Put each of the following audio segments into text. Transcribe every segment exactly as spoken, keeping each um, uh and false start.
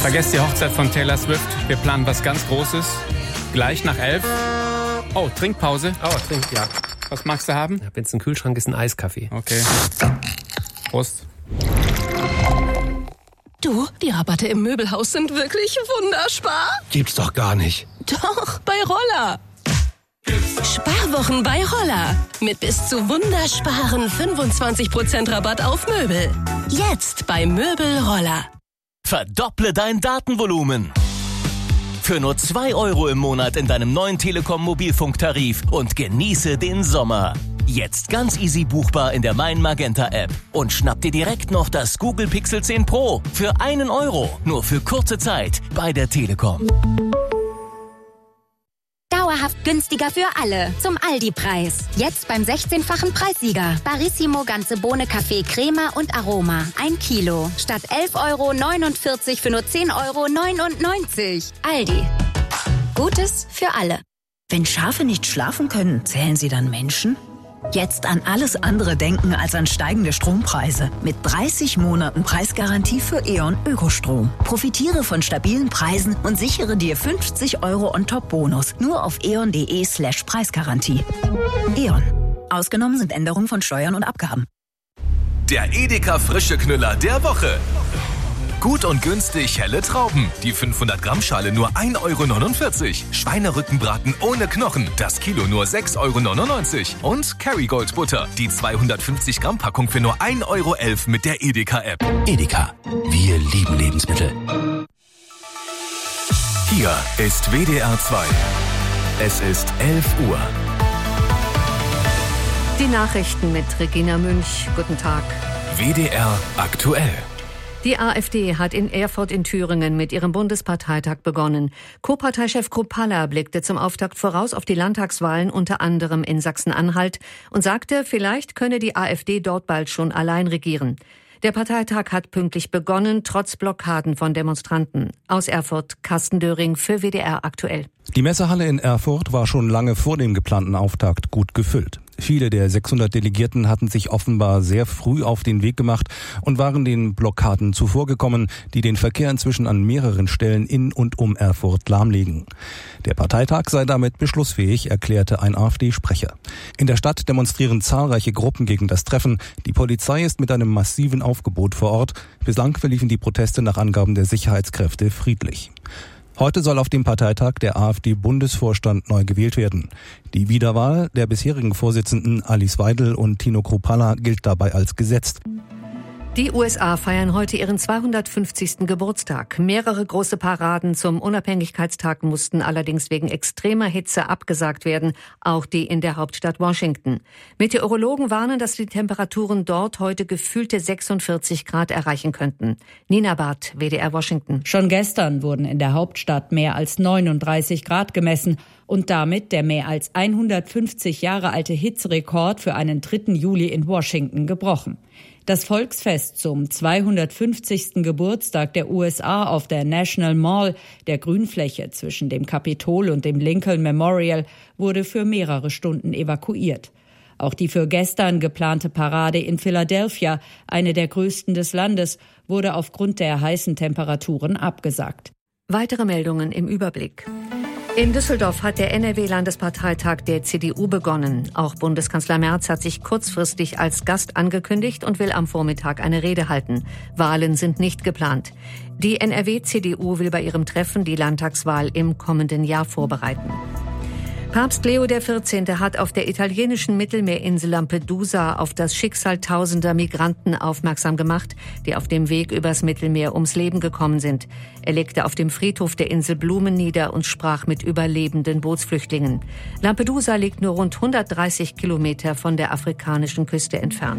Vergesst die Hochzeit von Taylor Swift. Wir planen was ganz Großes. Gleich nach elf. Oh, Trinkpause. Oh, trink, ja. Was magst du haben? Ja, wenn es im Kühlschrank ist, ein Eiskaffee. Okay. Prost. Du, die Rabatte im Möbelhaus sind wirklich wunderspar. Gibt's doch gar nicht. Doch, bei Roller. Sparwochen bei Roller. Mit bis zu wundersparen fünfundzwanzig Prozent Rabatt auf Möbel. Jetzt bei Möbel Roller. Verdopple dein Datenvolumen. Für nur zwei Euro im Monat in deinem neuen Telekom-Mobilfunktarif und genieße den Sommer. Jetzt ganz easy buchbar in der Mein Magenta App. Und schnapp dir direkt noch das Google Pixel zehn Pro für einen Euro. Nur für kurze Zeit bei der Telekom. Dauerhaft günstiger für alle. Zum Aldi-Preis. Jetzt beim sechzehnfachen Preissieger. Barissimo ganze Bohne, Kaffee, Crema und Aroma. Ein Kilo. Statt elf Euro neunundvierzig für nur zehn Euro neunundneunzig. Aldi. Gutes für alle. Wenn Schafe nicht schlafen können, zählen sie dann Menschen? Jetzt an alles andere denken als an steigende Strompreise. Mit dreißig Monaten Preisgarantie für E.ON Ökostrom. Profitiere von stabilen Preisen und sichere dir fünfzig Euro On-Top-Bonus. Nur auf eon.de slash Preisgarantie. E.ON. Ausgenommen sind Änderungen von Steuern und Abgaben. Der Edeka Frische Knüller der Woche. Gut und günstig helle Trauben. Die fünfhundert Gramm Schale nur ein Euro neunundvierzig. Schweinerückenbraten ohne Knochen. Das Kilo nur sechs Euro neunundneunzig. Und Kerrygold Butter. Die zweihundertfünfzig Gramm Packung für nur ein Euro elf mit der Edeka-App. Edeka. Wir lieben Lebensmittel. Hier ist W D R zwei. Es ist elf Uhr. Die Nachrichten mit Regina Münch. Guten Tag. W D R aktuell. Die AfD hat in Erfurt in Thüringen mit ihrem Bundesparteitag begonnen. Co-Parteichef Kruppalla blickte zum Auftakt voraus auf die Landtagswahlen, unter anderem in Sachsen-Anhalt, und sagte, vielleicht könne die AfD dort bald schon allein regieren. Der Parteitag hat pünktlich begonnen, trotz Blockaden von Demonstranten. Aus Erfurt, Carsten Döring für W D R aktuell. Die Messehalle in Erfurt war schon lange vor dem geplanten Auftakt gut gefüllt. Viele der sechshundert Delegierten hatten sich offenbar sehr früh auf den Weg gemacht und waren den Blockaden zuvorgekommen, die den Verkehr inzwischen an mehreren Stellen in und um Erfurt lahmlegen. Der Parteitag sei damit beschlussfähig, erklärte ein AfD-Sprecher. In der Stadt demonstrieren zahlreiche Gruppen gegen das Treffen. Die Polizei ist mit einem massiven Aufgebot vor Ort. Bislang verliefen die Proteste nach Angaben der Sicherheitskräfte friedlich. Heute soll auf dem Parteitag der AfD-Bundesvorstand neu gewählt werden. Die Wiederwahl der bisherigen Vorsitzenden Alice Weidel und Tino Kruppalla gilt dabei als gesetzt. Die U S A feiern heute ihren zweihundertfünfzigsten Geburtstag. Mehrere große Paraden zum Unabhängigkeitstag mussten allerdings wegen extremer Hitze abgesagt werden, auch die in der Hauptstadt Washington. Meteorologen warnen, dass die Temperaturen dort heute gefühlte sechsundvierzig Grad erreichen könnten. Nina Barth, W D R Washington. Schon gestern wurden in der Hauptstadt mehr als neununddreißig Grad gemessen und damit der mehr als hundertfünfzig Jahre alte Hitzerekord für einen dritten Juli in Washington gebrochen. Das Volksfest zum zweihundertfünfzigsten Geburtstag der U S A auf der National Mall, der Grünfläche zwischen dem Kapitol und dem Lincoln Memorial, wurde für mehrere Stunden evakuiert. Auch die für gestern geplante Parade in Philadelphia, eine der größten des Landes, wurde aufgrund der heißen Temperaturen abgesagt. Weitere Meldungen im Überblick. In Düsseldorf hat der N R W-Landesparteitag der C D U begonnen. Auch Bundeskanzler Merz hat sich kurzfristig als Gast angekündigt und will am Vormittag eine Rede halten. Wahlen sind nicht geplant. Die N R W-C D U will bei ihrem Treffen die Landtagswahl im kommenden Jahr vorbereiten. Papst Leo der vierzehnte hat auf der italienischen Mittelmeerinsel Lampedusa auf das Schicksal tausender Migranten aufmerksam gemacht, die auf dem Weg übers Mittelmeer ums Leben gekommen sind. Er legte auf dem Friedhof der Insel Blumen nieder und sprach mit überlebenden Bootsflüchtlingen. Lampedusa liegt nur rund hundertdreißig Kilometer von der afrikanischen Küste entfernt.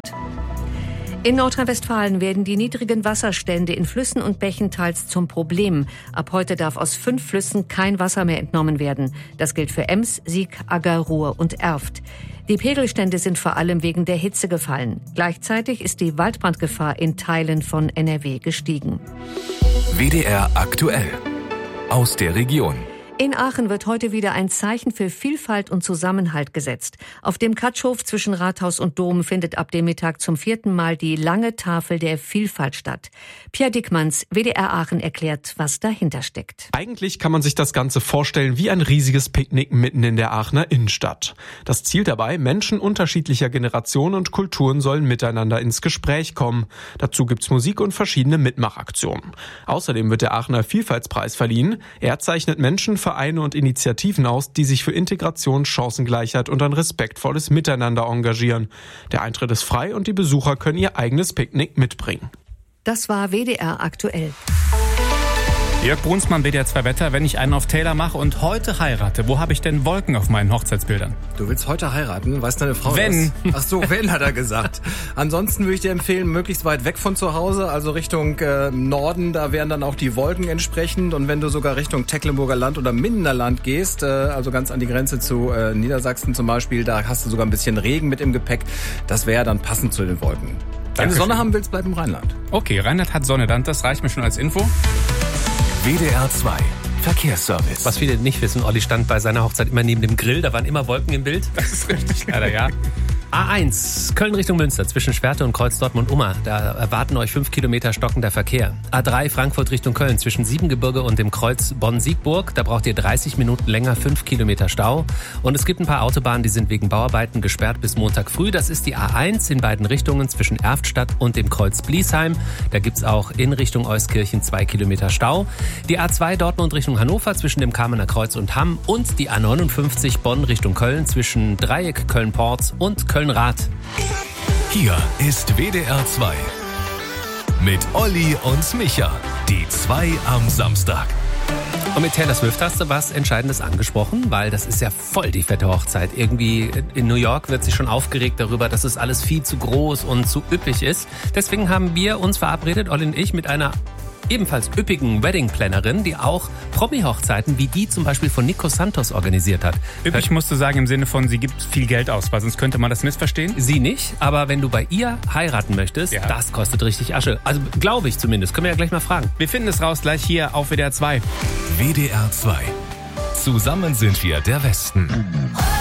In Nordrhein-Westfalen werden die niedrigen Wasserstände in Flüssen und Bächen teils zum Problem. Ab heute darf aus fünf Flüssen kein Wasser mehr entnommen werden. Das gilt für Ems, Sieg, Agger, Ruhr und Erft. Die Pegelstände sind vor allem wegen der Hitze gefallen. Gleichzeitig ist die Waldbrandgefahr in Teilen von N R W gestiegen. W D R aktuell. Aus der Region. In Aachen wird heute wieder ein Zeichen für Vielfalt und Zusammenhalt gesetzt. Auf dem Katschhof zwischen Rathaus und Dom findet ab dem Mittag zum vierten Mal die lange Tafel der Vielfalt statt. Pierre Dickmanns, W D R Aachen, erklärt, was dahinter steckt. Eigentlich kann man sich das Ganze vorstellen wie ein riesiges Picknick mitten in der Aachener Innenstadt. Das Ziel dabei, Menschen unterschiedlicher Generationen und Kulturen sollen miteinander ins Gespräch kommen. Dazu gibt's Musik und verschiedene Mitmachaktionen. Außerdem wird der Aachener Vielfaltspreis verliehen. Er zeichnet Menschen, Vereine und Initiativen aus, die sich für Integration, Chancengleichheit und ein respektvolles Miteinander engagieren. Der Eintritt ist frei und die Besucher können ihr eigenes Picknick mitbringen. Das war W D R aktuell. Jörg Brunsmann, W D R zwei Wetter. Wenn ich einen auf Taylor mache und heute heirate, wo habe ich denn Wolken auf meinen Hochzeitsbildern? Du willst heute heiraten? Weiß deine Frau Wenn. das? Ach so, wenn, hat er gesagt. Ansonsten würde ich dir empfehlen, möglichst weit weg von zu Hause, also Richtung äh, Norden, da wären dann auch die Wolken entsprechend. Und wenn du sogar Richtung Tecklenburger Land oder Mindener Land gehst, äh, also ganz an die Grenze zu äh, Niedersachsen zum Beispiel, da hast du sogar ein bisschen Regen mit im Gepäck. Das wäre dann passend zu den Wolken. Wenn Dankeschön. du Sonne haben willst, bleib im Rheinland. Okay, Rheinland hat Sonne, dann das reicht mir schon als Info. W D R zwei Verkehrsservice. Was viele nicht wissen, Olli stand bei seiner Hochzeit immer neben dem Grill, da waren immer Wolken im Bild. Das ist richtig, leider, ja. A eins, Köln Richtung Münster, zwischen Schwerte und Kreuz Dortmund-Ummer. Da erwarten euch fünf Kilometer stockender Verkehr. A drei, Frankfurt Richtung Köln, zwischen Siebengebirge und dem Kreuz Bonn-Siegburg. Da braucht ihr dreißig Minuten länger, fünf Kilometer Stau. Und es gibt ein paar Autobahnen, die sind wegen Bauarbeiten gesperrt bis Montag früh. Das ist die A eins in beiden Richtungen zwischen Erftstadt und dem Kreuz Bliesheim. Da gibt's auch in Richtung Euskirchen zwei Kilometer Stau. Die A zwei Dortmund Richtung Hannover zwischen dem Kamener Kreuz und Hamm. Und die A neunundfünfzig Bonn Richtung Köln zwischen Dreieck Köln-Porz und Köln Rad. Hier ist W D R zwei mit Olli und Micha. Die zwei am Samstag. Und mit Taylor Swift hast du was Entscheidendes angesprochen, weil das ist ja voll die fette Hochzeit. Irgendwie in New York wird sich schon aufgeregt darüber, dass es alles viel zu groß und zu üppig ist. Deswegen haben wir uns verabredet, Olli und ich, mit einer ebenfalls üppigen Wedding-Plannerin, die auch Promi-Hochzeiten wie die zum Beispiel von Nico Santos organisiert hat. Üppig musst du sagen im Sinne von, sie gibt viel Geld aus, weil sonst könnte man das missverstehen. Sie nicht, aber wenn du bei ihr heiraten möchtest, ja, das kostet richtig Asche. Also glaube ich zumindest. Können wir ja gleich mal fragen. Wir finden es raus gleich hier auf W D R zwei. W D R zwei. Zusammen sind wir der Westen.